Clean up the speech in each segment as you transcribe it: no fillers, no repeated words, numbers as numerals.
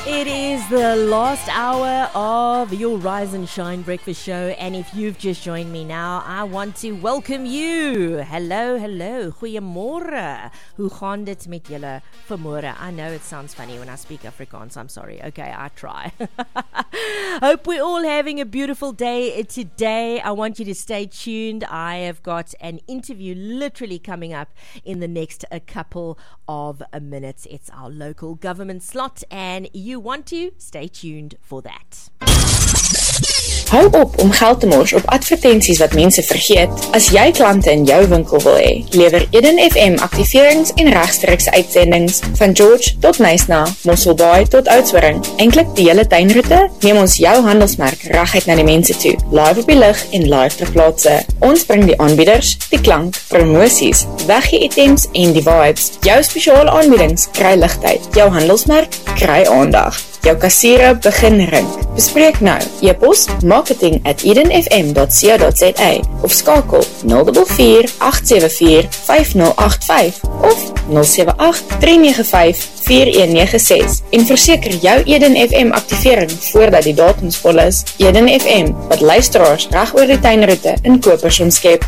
It is the last hour of your Rise and Shine Breakfast Show, and if you've just joined me now, I want to welcome you. Hello, goeiemorgen. Hoe gaan dit met julle vanmorgen? I know it sounds funny when I speak Afrikaans, I'm sorry. Okay, I try. Hope we're all having a beautiful day today. I want you to stay tuned. I have got an interview literally coming up in the next couple of minutes. It's our local government slot, and you want to stay tuned for that. Hou op om geld te mors op advertensies wat mense vergeet. As jy klante in jou winkel wil hê, lewer Eden FM aktiverings en regstreekse uitsendings van George tot Nysna, Mosselbaai tot Oudtshoorn. Eintlik die hele tuinroete, neem ons jou handelsmerk reguit na die mense toe. Live op die lug en live ter plaatse. Ons bring die aanbieders, die klank, promosies, weggee items en die vibes. Jou spesiale aanbiedings kry ligtheid. Jou handelsmerk kry aandag. Jou kassiere begin ring. Bespreek nou. E-pos marketing@edenfm.co.za of skakel 044 874 5085 of 078 395 4196 en verseker jou Eden FM aktivering voordat die datums vol is. Eden FM, wat luisteraars reg oor die tuinroete in kopers omskep.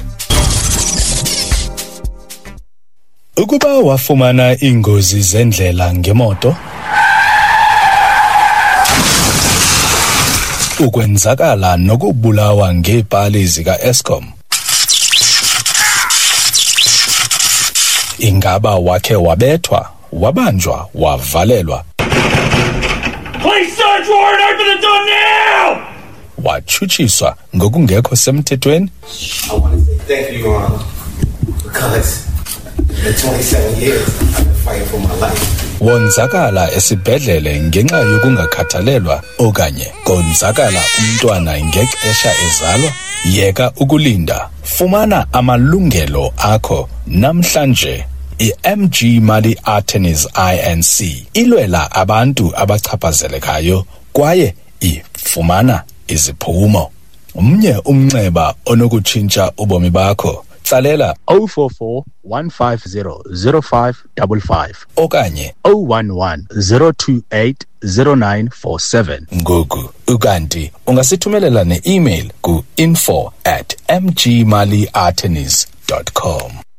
Ukuba wafumana ingozi zendlela ngemoto, ukwenzakala nokubulawa ngeepali zika-Eskom, ingaba wakhe wabethwa, wabanjwa, wavalelwa, Police search warrant, open the door now! watshutshiswa ngokungekho semthethweni? I want to say thank you, Your Honor, because in 27 years I've been fighting for my life. Wonzakala esibhedlele ngenxa yokungakhathalelwa okanye konzakala umntwana ngexesha ezalwa? Yeka ukulinda, fumana amalungelo akho namhlanje. I-MG Mali Attorneys INC ilwela abantu abachaphazelekayo kwaye ifumana iziphumo. Umnye umnxeba onokutshintsha ubomi bakho, tsalela 044 150 0555 okanye 011 028 0947. ngoku ukanti ungasithumelela ne-email ku info@mgmaliattorneys.com.